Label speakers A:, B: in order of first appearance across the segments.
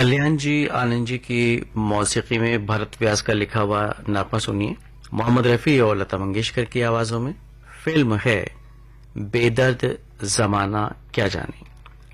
A: कल्याण जी आनंद जी की मौसीकी में भरत व्यास का लिखा हुआ नगमा सुनिए, मोहम्मद रफी और लता मंगेशकर की आवाजों में। फिल्म है बेदर्द जमाना क्या जाने।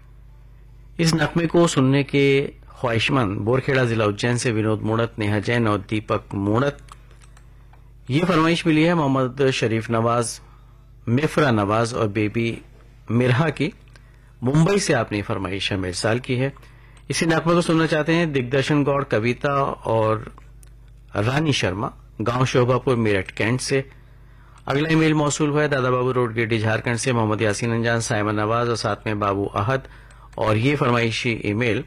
A: इस नगमे को सुनने के ख्वाहिशमंद बोरखेड़ा जिला उज्जैन से विनोद मूणत, नेहा जैन और दीपक मूणत। ये फरमाइश मिली है मोहम्मद शरीफ नवाज, मिफ्रा नवाज और बेबी मिरहा की। मुंबई से आपने फरमाइश हमें इरसाल की है। इसी नगमे को सुनना चाहते हैं दिग्दर्शन गौड़, कविता और रानी शर्मा, गांव शोभापुर, मेरठ कैंट से। अगला ईमेल मौसूल हुआ है दादा बाबू रोड, गिरडी, झारखंड से मोहम्मद यासीन अंजान, साइमन नवाज और साथ में बाबू अहद। और ये फरमाइशी ईमेल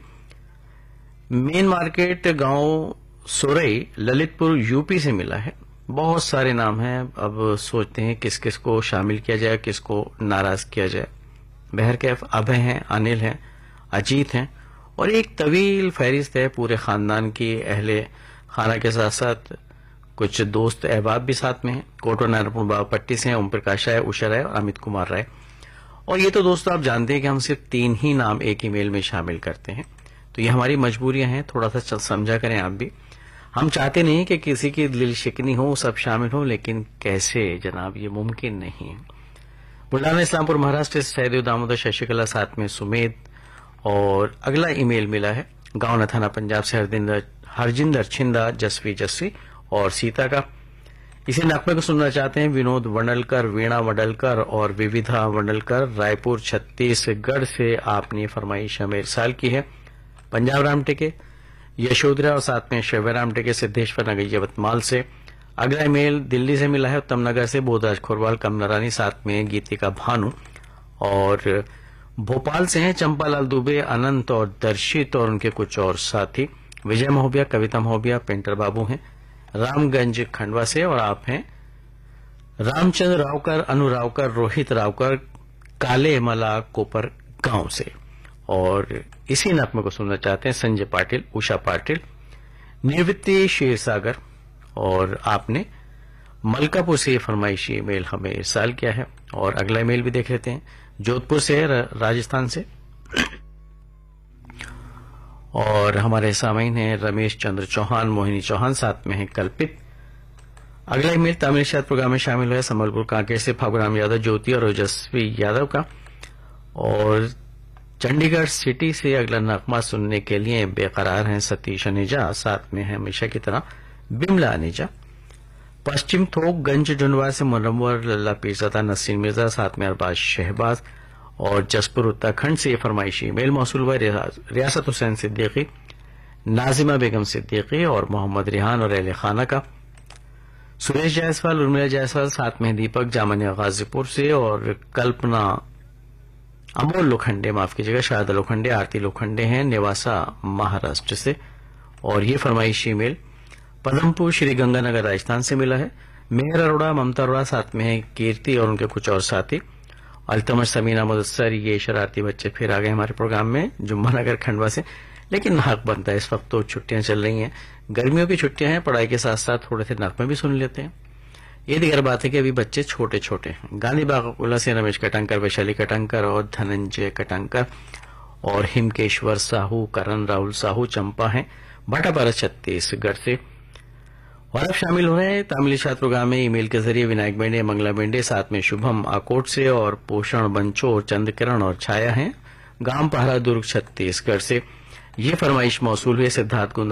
A: मेन मार्केट, गांव सोरई, ललितपुर, यूपी से मिला है। बहुत सारे नाम हैं, अब सोचते हैं किस किस को शामिल किया जाए, किसको नाराज किया जाए। बहरकैफ अभय हैं, अनिल हैं, अजीत हैं और एक तवील फहरिस्त है पूरे खानदान की। अहले खाना के साथ साथ कुछ दोस्त अहबाब भी साथ में हैं। कोटवा नारायणपुर बाबा से हैं ओम प्रकाश राय, उषा राय और अमित कुमार राय। और ये तो दोस्तों आप जानते हैं कि हम सिर्फ 3 ही नाम एक ईमेल में शामिल करते हैं, तो ये हमारी मजबूरियां हैं, थोड़ा सा समझा करें आप भी। हम चाहते नहीं कि किसी की दिल शिकनी हो, सब शामिल हो, लेकिन कैसे जनाब, ये मुमकिन नहीं है। बुल्ढाना इस्लामपुर महाराष्ट्र से सहदेव, दामोदर, शशिकला, साथ में सुमेध। और अगला ईमेल मिला है गांव नथाना पंजाब से हरजिंदर छिंदा, जसवी और सीता का। इसी नगमे को सुनना चाहते हैं विनोद वंडलकर, वीणा वंडलकर और विविधा वंडलकर, रायपुर छत्तीसगढ़ से आपने फरमाइश हमें इरसाल की है। पंजाब राम टेके, यशोधरा और साथ में शिवराम टेके, सिद्धेश्वर नगर, यवतमाल से। अगला ईमेल दिल्ली से मिला है उत्तम नगर से बोधराज खोरवाल, कमला रानी, साथ में गीतिका भानु। और भोपाल से हैं चंपालाल दुबे, अनंत और दर्शित और उनके कुछ और साथी। विजय महोबिया, कविता महोबिया, पेंटर बाबू हैं रामगंज खंडवा से। और आप हैं रामचंद्र रावकर, अनु रावकर, रोहित रावकर, काले मला कोपर गांव से। और इसी नगमे को सुनना चाहते हैं संजय पाटिल, उषा पाटिल, निवृत्ति क्षीरसागर। और आपने मलकापुर से फरमाइशी ईमेल हमें इरसाल किया है। और अगला ईमेल भी देख लेते हैं, जोधपुर से है, राजस्थान से। और हमारे सामईन हैं रमेश चंद्र चौहान, मोहिनी चौहान, साथ में है कल्पित। अगला ईमेल तमिल शायद प्रोग्राम में शामिल है संबलपुर कांकेर से फागुराम यादव, ज्योति और ओजस्वी यादव का। और चंडीगढ़ सिटी से अगला नगमा सुनने के लिए बेकरार हैं सतीश अनेजा, साथ में है हमेशा की तरह बिमला अनेजा। पश्चिम थोकगंज ढूंढवा से मुनव्वर, लल्ला पीरजादा, नसीर मिर्जा, साथ में अरबाज शहबाज। और जसपुर उत्तराखंड से ये फरमाइशी ईमेल मौसूल हुआ रियासत हुसैन सिद्दीकी, नाजिमा बेगम सिद्दीकी और मोहम्मद रिहान और अहले खाना का। सुरेश जायसवाल, उर्मिला जायसवाल, साथ में दीपक जामनिया गाजीपुर से। और कल्पना अमोल लोखंडे, माफ कीजिएगा, शारदा लोखंडे, आरती लोखंडे हैं नेवासा महाराष्ट्र से। और ये फरमाइशी ईमेल पदमपुर श्री गंगानगर राजस्थान से मिला है। मेहर अरोड़ा, ममता अरोड़ा, साथ में है कीर्ति और उनके कुछ और साथी। अल्तमश, समीना मुदस्सर, ये शरारती बच्चे फिर आ गए हमारे प्रोग्राम में जुम्मानगर खंडवा से। लेकिन हक बनता है, इस वक्त तो छुट्टियां चल रही हैं, गर्मियों की छुट्टियां हैं, पढ़ाई के साथ साथ थोड़े से नगमे भी सुन लेते हैं। ये दिगर बात है कि अभी बच्चे छोटे छोटे हैं। गांधी बागुला से रमेश कटंकर, वैशाली कटंकर और धनंजय कटंकर और हिमकेश्वर साहू, करण राहुल साहू, चंपा हैं भाटापारा छत्तीसगढ़ से। और अब शामिल हो रहे हैं तमिल शायद प्रोग्राम में ईमेल के जरिए विनायक बेंडे, मंगला बेंडे, साथ में शुभम आकोट से। और पोषण बंचो, चंद्रकिरण और छाया हैं गांव पहरा, दुर्ग छत्तीसगढ़ से। ये फरमाइश मौसूल हुई सिद्धार्थ